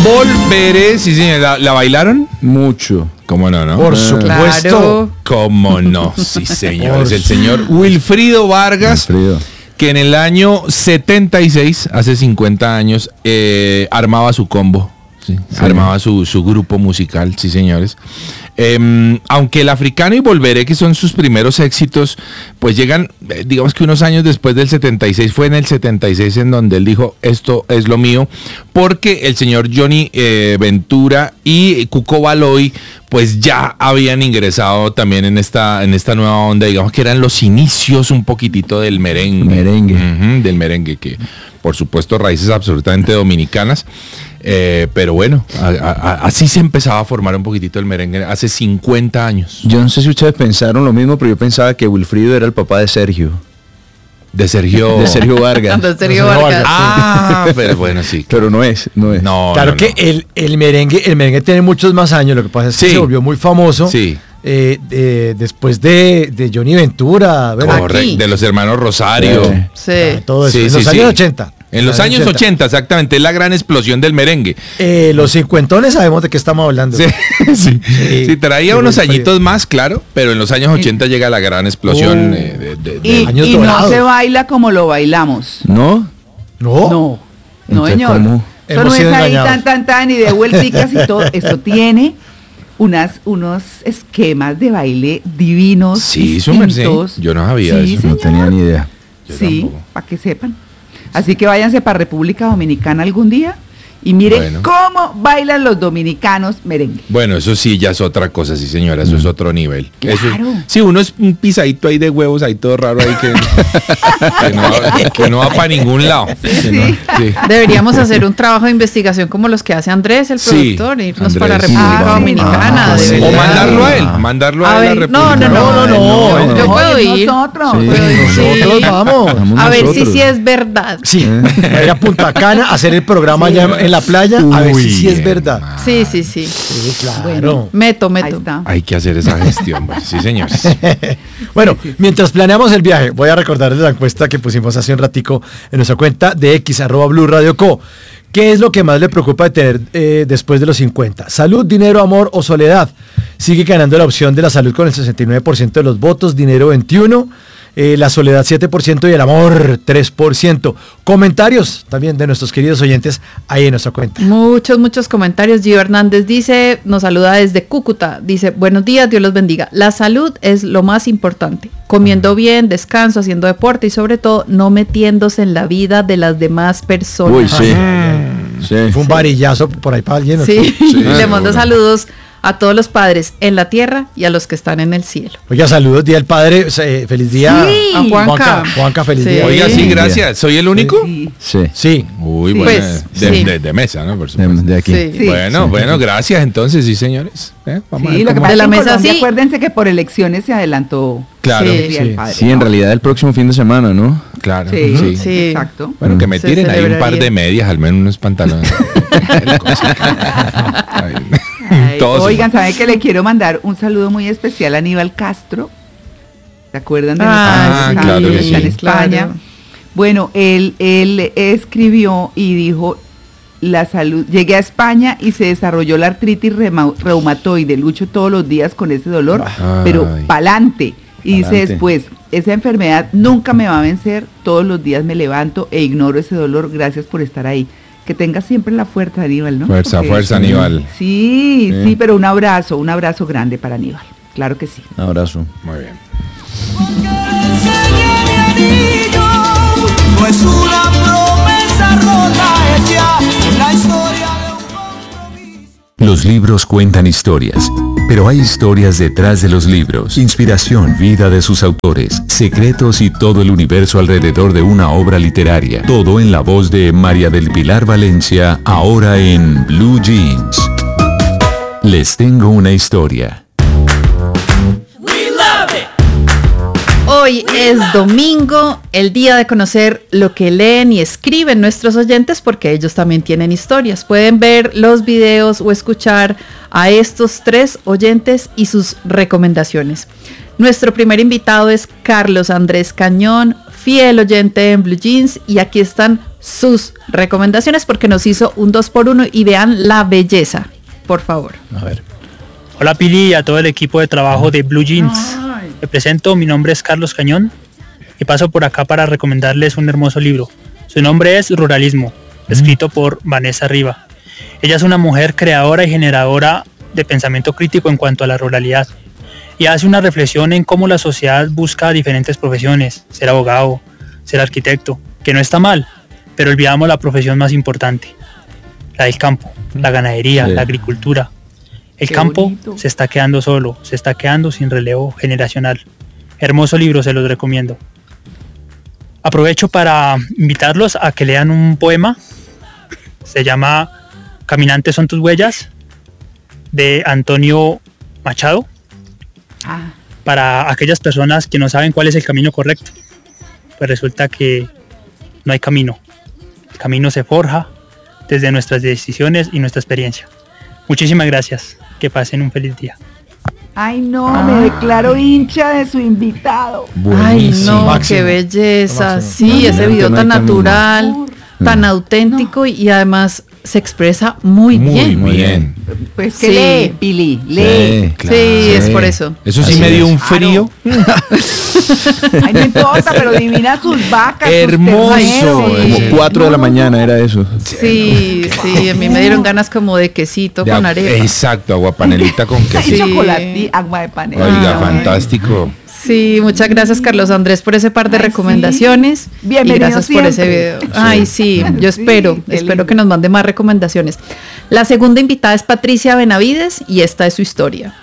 Volveré, sí señor, ¿la bailaron? Mucho. ¿Cómo no, no? Por supuesto. Claro. ¿Cómo no? Sí señores, el señor Wilfrido Vargas, que en el año 76, hace 50 años, armaba su combo. Sí. Armaba su grupo musical, sí señores. Aunque El Africano y Volveré, que son sus primeros éxitos, pues llegan, digamos que unos años después del 76, fue en el 76 en donde él dijo, esto es lo mío, porque el señor Johnny Ventura y Cuco Baloy, pues ya habían ingresado también en esta nueva onda, digamos que eran los inicios un poquitito del merengue. Del merengue, que por supuesto raíces absolutamente dominicanas. Pero bueno, así se empezaba a formar un poquitito el merengue hace 50 años. Yo no sé si ustedes pensaron lo mismo, pero yo pensaba que Wilfrido era el papá de Sergio. De Sergio Vargas. De Sergio Vargas. Ah, pero bueno, sí. Pero no es. No, claro que el merengue tiene muchos más años, lo que pasa es que se volvió muy famoso. Sí. Después de Johnny Ventura, correcto, de los hermanos Rosario. Todo eso, en los años 80. En los años 80, exactamente, es la gran explosión del merengue. Los cincuentones sabemos de qué estamos hablando. Sí, traía unos añiñitos más, claro, pero en los años 80 llega la gran explosión y años y dorados. no se baila como lo bailamos. ¿No? No, Entonces, señor. ¿cómo? Eso no es ahí tan y de vuelticas y todo. Eso tiene unos esquemas de baile divinos. Sí, su merced. Yo no sabía eso. Señor. No tenía ni idea. Sí, para que sepan. Así que váyanse para República Dominicana algún día y miren cómo bailan los dominicanos merengue. Bueno, eso sí ya es otra cosa, sí señora, eso es otro nivel. Claro. Sí, uno es un pisadito ahí de huevos, ahí todo raro ahí que no va para ningún lado. Sí. Deberíamos hacer un trabajo de investigación como los que hace Andrés, el productor, irnos Andrés, para República Dominicana. O mandarlo a él, a la República. No, yo puedo ir. Nosotros vamos. A ver si es verdad. Sí, ir a Punta Cana, hacer el programa allá en la playa, a ver si es verdad. Sí. Claro. Bueno, meto. ahí está. Hay que hacer esa gestión, pues. Sí, señores. Bueno, mientras planeamos el viaje, voy a recordarles la encuesta que pusimos hace un ratico en nuestra cuenta de X, @BluRadioCo. ¿Qué es lo que más le preocupa de tener después de los 50? ¿Salud, dinero, amor o soledad? Sigue ganando la opción de la salud con el 69% de los votos, dinero 21%, la soledad 7% y el amor 3%. Comentarios también de nuestros queridos oyentes ahí en nuestra cuenta. Muchos comentarios. Gio Hernández dice, nos saluda desde Cúcuta, dice, buenos días, Dios los bendiga. La salud es lo más importante. Comiendo bien, descanso, haciendo deporte y sobre todo no metiéndose en la vida de las demás personas. Uy, sí. Fue un varillazo por ahí para alguien. Sí. Le mando saludos a todos los padres en la tierra y a los que están en el cielo. Oiga, saludos, Día del Padre, feliz día. Sí. A Juanca. Juanca, feliz Sí. día. Oiga, sí, gracias. ¿Soy el único? Sí. Uy, Sí. bueno, Pues, de mesa, ¿no? Por supuesto. De aquí. Sí. Bueno, gracias entonces, sí, señores. Vamos a ver Sí, lo que cómo- pasa es la que en mesa Colombia, sí. acuérdense que por elecciones se adelantó. Claro. el Día del Padre. Sí, en realidad el próximo fin de semana, ¿no? Claro. Sí, Sí. exacto. Bueno, que me Se tiren ahí un par celebraría. de medias, al menos unos pantalones. Ay, Todos oigan, ¿saben que le quiero mandar un saludo muy especial a Aníbal Castro? ¿Se acuerdan de sí, claro que está en sí. España? Claro. Bueno, él escribió y dijo, la salud, llegué a España y se desarrolló la artritis reumatoide, lucho todos los días con ese dolor, pero pa'lante. Y dice Pa'lante. después, esa enfermedad nunca me va a vencer, todos los días me levanto e ignoro ese dolor, gracias por estar ahí. Que tenga siempre la fuerza, Aníbal, ¿no? Fuerza, Porque- fuerza, Aníbal. Sí, pero un abrazo grande para Aníbal. Claro que sí. Un abrazo. Muy bien. No es una promesa rota hecha, la historia de un compromiso. Los libros cuentan historias, pero hay historias detrás de los libros, inspiración, vida de sus autores, secretos y todo el universo alrededor de una obra literaria. Todo en la voz de María del Pilar Valencia, ahora en Blue Jeans. Les tengo una historia. Hoy es domingo, el día de conocer lo que leen y escriben nuestros oyentes, porque ellos también tienen historias. Pueden ver los videos o escuchar a estos 3 oyentes y sus recomendaciones. Nuestro primer invitado es Carlos Andrés Cañón, fiel oyente en Blue Jeans, y aquí están sus recomendaciones porque nos hizo un 2x1 y vean la belleza, por favor. A ver. Hola Pili y a todo el equipo de trabajo de Blue Jeans. Me presento, mi nombre es Carlos Cañón y paso por acá para recomendarles un hermoso libro. Su nombre es Ruralismo, escrito por Vanessa Riva. Ella es una mujer creadora y generadora de pensamiento crítico en cuanto a la ruralidad y hace una reflexión en cómo la sociedad busca diferentes profesiones, ser abogado, ser arquitecto, que no está mal, pero olvidamos la profesión más importante, la del campo, la ganadería, la agricultura. El campo bonito. se está quedando solo, se está quedando sin relevo generacional. Hermoso libro, se los recomiendo. Aprovecho para invitarlos a que lean un poema. Se llama Caminantes son tus huellas, de Antonio Machado. Para aquellas personas que no saben cuál es el camino correcto. Pues resulta que no hay camino. El camino se forja desde nuestras decisiones y nuestra experiencia. Muchísimas gracias. Que pasen un feliz día. Ay, no, me declaro hincha de su invitado. Ay, no, Máximo. qué belleza. Máximo. Sí, No, ese no, video no hay tan camino. natural, tan auténtico y además se expresa muy bien. Muy bien. Pues que Sí. lee, Pili, lee. Sí, es por eso. Eso sí Así me dio es. un frío. Ay, no importa, pero divina sus vacas. Hermoso. Sus terneros. Sí. Como 4 de la mañana era eso. Sí, sí, a mí me dieron ganas como de quesito De con agua- arepa. Exacto, aguapanelita con Ay, queso. Sí. chocolate, agua de panela. Oiga, Ay. fantástico. Sí, muchas gracias Carlos Andrés por ese par de Ay, recomendaciones. sí. Bienvenido Y gracias por ese siempre. video. Ay, sí, yo Sí, espero qué espero lindo. que nos mande más recomendaciones. La segunda invitada es Patricia Benavides y esta es su historia.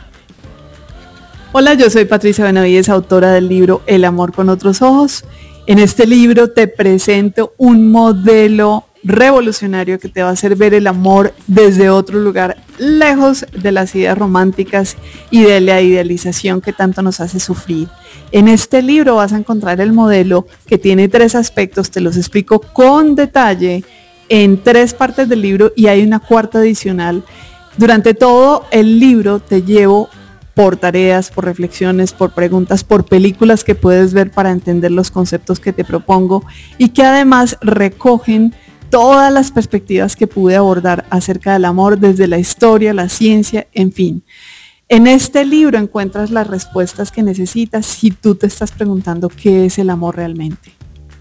Hola, yo soy Patricia Benavides, autora del libro El amor con otros ojos. En este libro te presento un modelo revolucionario que te va a hacer ver el amor desde otro lugar, lejos de las ideas románticas y de la idealización que tanto nos hace sufrir. En este libro vas a encontrar el modelo que tiene 3 aspectos, te los explico con detalle en 3 partes del libro y hay una cuarta adicional. Durante todo el libro te llevo por tareas, por reflexiones, por preguntas, por películas que puedes ver para entender los conceptos que te propongo y que además recogen todas las perspectivas que pude abordar acerca del amor desde la historia, la ciencia, en fin. En este libro encuentras las respuestas que necesitas si tú te estás preguntando qué es el amor realmente.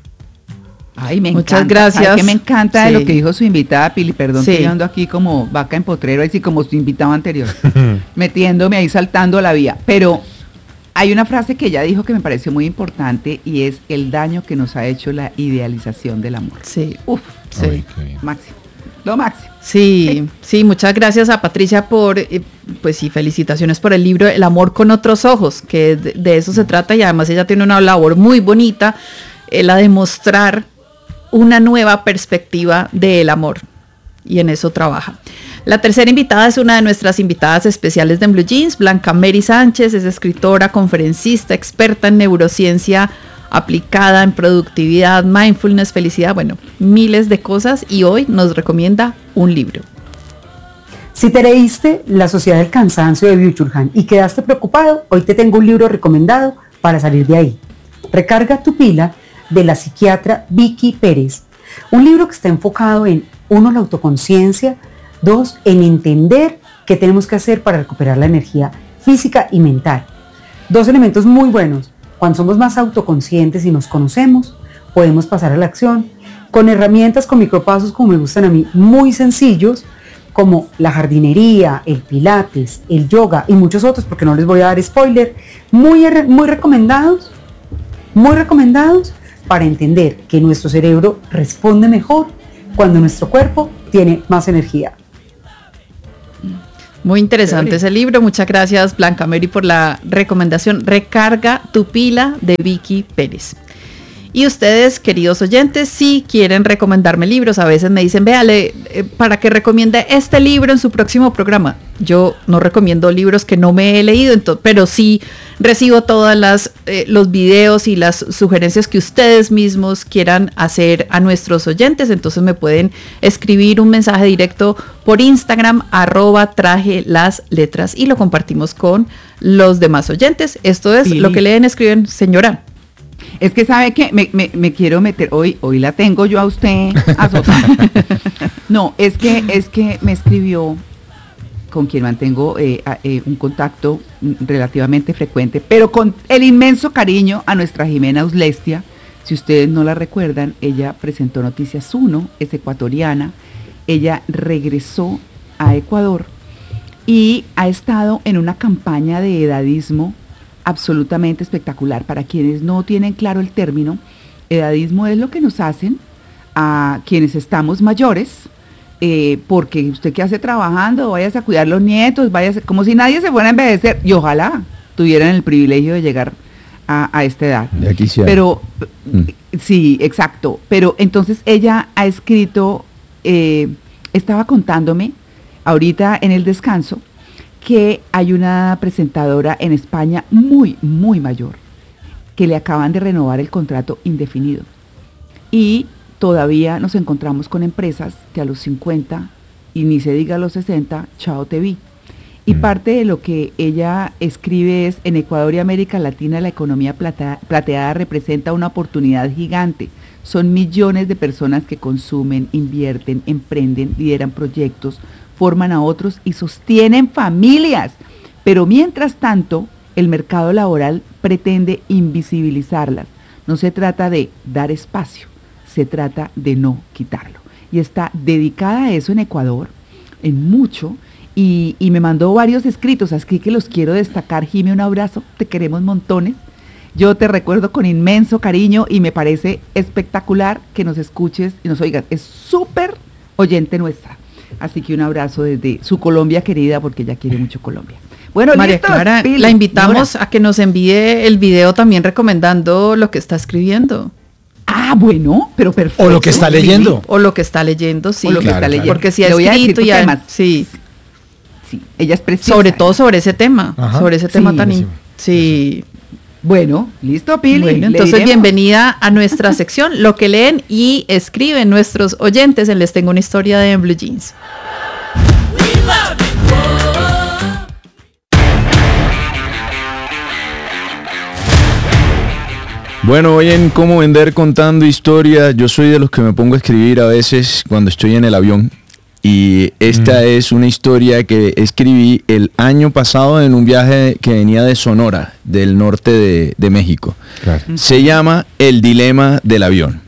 Ay, me Muchas encanta. gracias. ¿Sabe qué me encanta de Sí. lo que dijo su invitada, Pili? Perdón, Sí. que yo ando aquí como vaca en potrero, así como su invitado anterior, metiéndome ahí, saltando la vía. Pero hay una frase que ella dijo que me pareció muy importante y es el daño que nos ha hecho la idealización del amor. Sí, Uf, sí. Ay, qué bien. máximo. Lo máximo. Sí, sí, muchas gracias a Patricia por, pues sí, felicitaciones por el libro El amor con otros ojos, que de eso se trata y además ella tiene una labor muy bonita, la de mostrar una nueva perspectiva del amor y en eso trabaja. La tercera invitada es una de nuestras invitadas especiales de Blue Jeans, Blanca Mary Sánchez, es escritora, conferencista, experta en neurociencia aplicada en productividad, mindfulness, felicidad, bueno, miles de cosas y hoy nos recomienda un libro. Si te leíste La Sociedad del Cansancio de Byung-Chul Han y quedaste preocupado, hoy te tengo un libro recomendado para salir de ahí. Recarga tu pila, de la psiquiatra Vicky Pérez. Un libro que está enfocado en, 1, la autoconciencia, 2, en entender qué tenemos que hacer para recuperar la energía física y mental. 2 elementos muy buenos. Cuando somos más autoconscientes y nos conocemos, podemos pasar a la acción con herramientas, con micropasos, como me gustan a mí, muy sencillos, como la jardinería, el pilates, el yoga y muchos otros, porque no les voy a dar spoiler, muy recomendados para entender que nuestro cerebro responde mejor cuando nuestro cuerpo tiene más energía. Muy interesante ese libro. Muchas gracias, Blanca Mary, por la recomendación. Recarga tu pila, de Vicky Pérez. Y ustedes, queridos oyentes, si quieren recomendarme libros, a veces me dicen, véale, para que recomiende este libro en su próximo programa. Yo no recomiendo libros que no me he leído, pero sí recibo todas los videos y las sugerencias que ustedes mismos quieran hacer a nuestros oyentes. Entonces me pueden escribir un mensaje directo por Instagram, @trajelasletras, y lo compartimos con los demás oyentes. Esto es Pili. lo que leen, escriben, señora. Es que sabe que me quiero meter, hoy la tengo yo a usted azotada. No, es que me escribió, con quien mantengo un contacto relativamente frecuente, pero con el inmenso cariño, a nuestra Jimena Uslestia. Si ustedes no la recuerdan, ella presentó Noticias 1, es ecuatoriana, ella regresó a Ecuador y ha estado en una campaña de edadismo absolutamente espectacular. Para quienes no tienen claro el término, edadismo es lo que nos hacen a quienes estamos mayores, porque usted qué hace trabajando, váyase a cuidar los nietos, váyase, como si nadie se fuera a envejecer, y ojalá tuvieran el privilegio de llegar a esta edad. Ya quisiera. Pero, sí, exacto, pero entonces ella ha escrito, estaba contándome ahorita en el descanso, que hay una presentadora en España muy, muy mayor, que le acaban de renovar el contrato indefinido. Y todavía nos encontramos con empresas que a los 50, y ni se diga a los 60, chao te vi. Y parte de lo que ella escribe es: en Ecuador y América Latina la economía plateada representa una oportunidad gigante. Son millones de personas que consumen, invierten, emprenden, lideran proyectos, forman a otros y sostienen familias. Pero mientras tanto, el mercado laboral pretende invisibilizarlas. No se trata de dar espacio, se trata de no quitarlo. Y está dedicada a eso en Ecuador, en mucho, y me mandó varios escritos, así que los quiero destacar. Jimmy, un abrazo, te queremos montones. Yo te recuerdo con inmenso cariño y me parece espectacular que nos escuches y nos oigas. Es súper oyente nuestra. Así que un abrazo desde su Colombia querida, porque ella quiere mucho Colombia. Bueno, María ¿listos? Clara, la invitamos a que nos envíe el video también recomendando lo que está escribiendo. Ah, bueno, pero perfecto. O lo que está leyendo. O lo que está leyendo, sí. O lo que está leyendo. Porque si ha Le voy a decir escrito porque ya, además, sí. Sí, ella es preciosa. Sobre todo sobre ese tema. Ajá. Sobre ese Sí, tema tan... buenísimo. Sí. Bueno, listo, Pili. Bueno, le entonces diremos. bienvenida a nuestra sección, lo que leen y escriben nuestros oyentes en Les Tengo una Historia de En Blue Jeans. Bueno, hoy en Cómo Vender Contando Historias, yo soy de los que me pongo a escribir a veces cuando estoy en el avión. Y esta es una historia que escribí el año pasado en un viaje que venía de Sonora, del norte de México. Claro. Se llama El Dilema del Avión.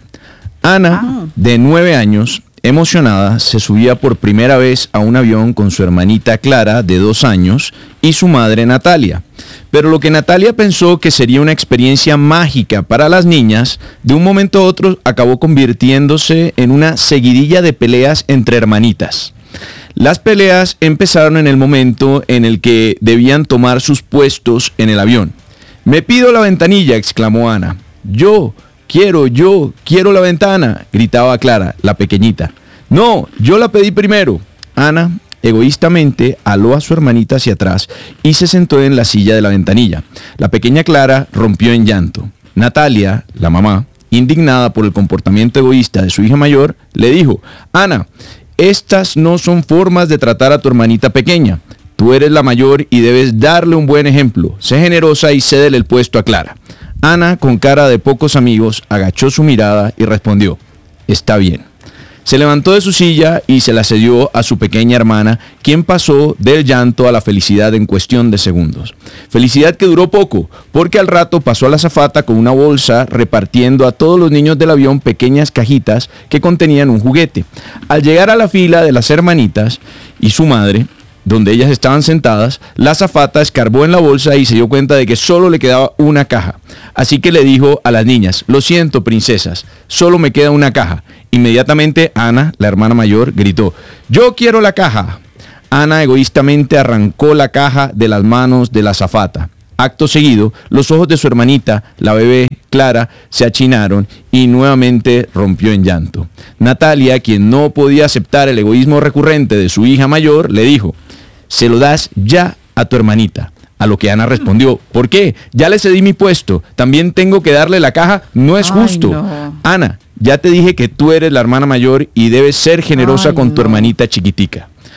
Ana, de 9 años, emocionada, se subía por primera vez a un avión con su hermanita Clara, de 2 años, y su madre Natalia. Pero lo que Natalia pensó que sería una experiencia mágica para las niñas, de un momento a otro acabó convirtiéndose en una seguidilla de peleas entre hermanitas. Las peleas empezaron en el momento en el que debían tomar sus puestos en el avión. «Me pido la ventanilla», exclamó Ana. Yo quiero la ventana», gritaba Clara, la pequeñita. «No, yo la pedí primero». Ana egoístamente aló a su hermanita hacia atrás y se sentó en la silla de la ventanilla. La pequeña Clara rompió en llanto. Natalia, la mamá, indignada por el comportamiento egoísta de su hija mayor, le dijo: «Ana, estas no son formas de tratar a tu hermanita pequeña. Tú eres la mayor y debes darle un buen ejemplo. Sé generosa y cédele el puesto a Clara». Ana, con cara de pocos amigos, agachó su mirada y respondió: «Está bien». Se levantó de su silla y se la cedió a su pequeña hermana, quien pasó del llanto a la felicidad en cuestión de segundos. Felicidad que duró poco, porque al rato pasó a la azafata con una bolsa repartiendo a todos los niños del avión pequeñas cajitas que contenían un juguete. Al llegar a la fila de las hermanitas y su madre, donde ellas estaban sentadas, la azafata escarbó en la bolsa y se dio cuenta de que solo le quedaba una caja. Así que le dijo a las niñas: «Lo siento, princesas, solo me queda una caja». Inmediatamente Ana, la hermana mayor, gritó: «¡Yo quiero la caja!». Ana egoístamente arrancó la caja de las manos de la azafata. Acto seguido, los ojos de su hermanita, la bebé Clara, se achinaron y nuevamente rompió en llanto. Natalia, quien no podía aceptar el egoísmo recurrente de su hija mayor, le dijo: «Se lo das ya a tu hermanita». A lo que Ana respondió: «¿Por qué? Ya le cedí mi puesto. ¿También tengo que darle la caja? No es justo». No. «Ana, ya te dije que tú eres la hermana mayor y debes ser generosa con tu hermanita chiquitica».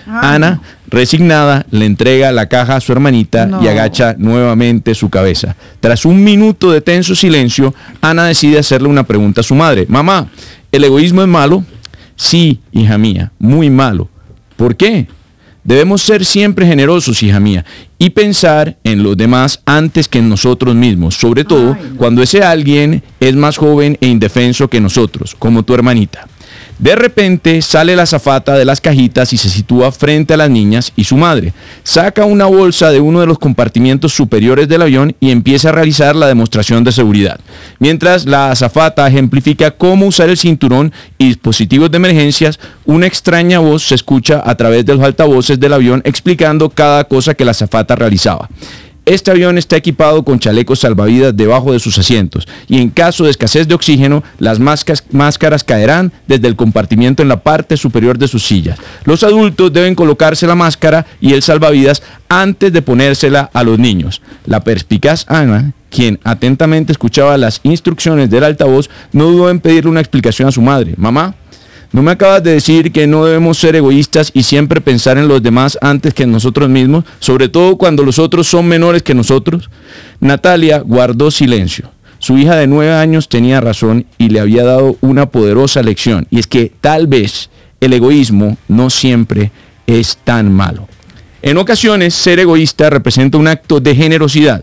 Ana, resignada, le entrega la caja a su hermanita y agacha nuevamente su cabeza. Tras un minuto de tenso silencio, Ana decide hacerle una pregunta a su madre. Mamá, ¿el egoísmo es malo? Sí, hija mía, muy malo. ¿Por qué? Debemos ser siempre generosos, hija mía, y pensar en los demás antes que en nosotros mismos, sobre todo cuando ese alguien es más joven e indefenso que nosotros, como tu hermanita. De repente sale la azafata de las cajitas y se sitúa frente a las niñas y su madre. Saca una bolsa de uno de los compartimientos superiores del avión y empieza a realizar la demostración de seguridad. Mientras la azafata ejemplifica cómo usar el cinturón y dispositivos de emergencias, una extraña voz se escucha a través de los altavoces del avión explicando cada cosa que la azafata realizaba. Este avión está equipado con chalecos salvavidas debajo de sus asientos y en caso de escasez de oxígeno, las máscaras caerán desde el compartimiento en la parte superior de sus sillas. Los adultos deben colocarse la máscara y el salvavidas antes de ponérsela a los niños. La perspicaz Ana, quien atentamente escuchaba las instrucciones del altavoz, no dudó en pedirle una explicación a su madre. Mamá, ¿no me acabas de decir que no debemos ser egoístas y siempre pensar en los demás antes que en nosotros mismos, sobre todo cuando los otros son menores que nosotros? Natalia guardó silencio. Su hija de 9 años tenía razón y le había dado una poderosa lección, y es que tal vez el egoísmo no siempre es tan malo. En ocasiones, ser egoísta representa un acto de generosidad.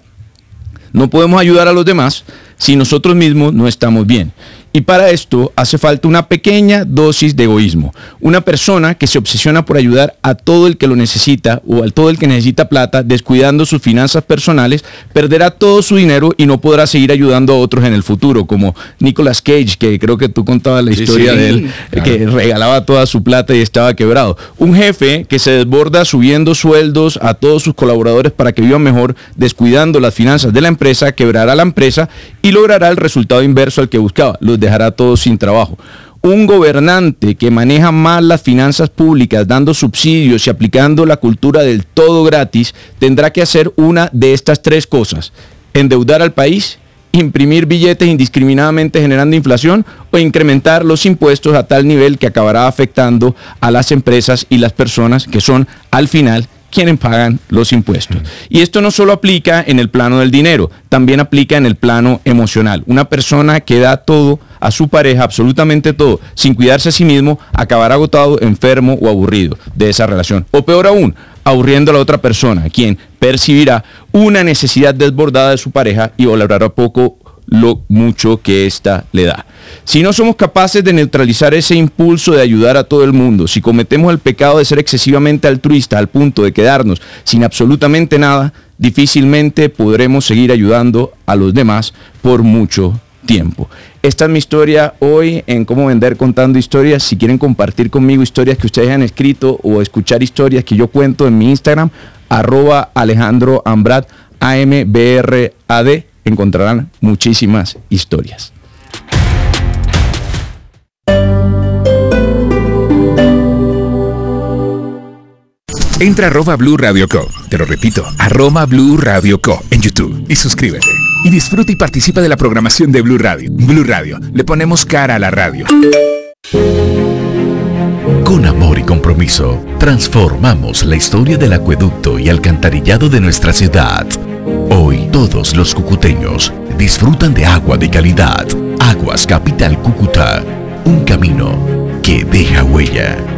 No podemos ayudar a los demás si nosotros mismos no estamos bien. Y para esto hace falta una pequeña dosis de egoísmo. Una persona que se obsesiona por ayudar a todo el que lo necesita o a todo el que necesita plata, descuidando sus finanzas personales, perderá todo su dinero y no podrá seguir ayudando a otros en el futuro, como Nicolas Cage, que creo que tú contabas la historia de él, claro, que regalaba toda su plata y estaba quebrado. Un jefe que se desborda subiendo sueldos a todos sus colaboradores para que vivan mejor, descuidando las finanzas de la empresa, quebrará la empresa y logrará el resultado inverso al que buscaba. Los dejará todos sin trabajo. Un gobernante que maneja mal las finanzas públicas, dando subsidios y aplicando la cultura del todo gratis, tendrá que hacer una de estas 3 cosas: endeudar al país, imprimir billetes indiscriminadamente generando inflación o incrementar los impuestos a tal nivel que acabará afectando a las empresas y las personas que son, al final, quienes pagan los impuestos. Y esto no solo aplica en el plano del dinero, también aplica en el plano emocional. Una persona que da todo a su pareja, absolutamente todo, sin cuidarse a sí mismo, acabará agotado, enfermo o aburrido de esa relación. O peor aún, aburriendo a la otra persona, quien percibirá una necesidad desbordada de su pareja y valorará poco lo mucho que ésta le da. Si no somos capaces de neutralizar ese impulso de ayudar a todo el mundo, si cometemos el pecado de ser excesivamente altruistas al punto de quedarnos sin absolutamente nada, difícilmente podremos seguir ayudando a los demás por mucho tiempo. Esta es mi historia hoy en Cómo Vender Contando Historias. Si quieren compartir conmigo historias que ustedes han escrito o escuchar historias que yo cuento en mi Instagram, @AlejandroAmbrad, AMBRAD, encontrarán muchísimas historias. Entra a @Blue Radio Co. Te lo repito, @Blue Radio Co. en YouTube y suscríbete. Y disfruta y participa de la programación de Blue Radio. Blue Radio, le ponemos cara a la radio. Con amor y compromiso, transformamos la historia del acueducto y alcantarillado de nuestra ciudad. Hoy, todos los cucuteños disfrutan de agua de calidad. Aguas Capital Cúcuta, un camino que deja huella.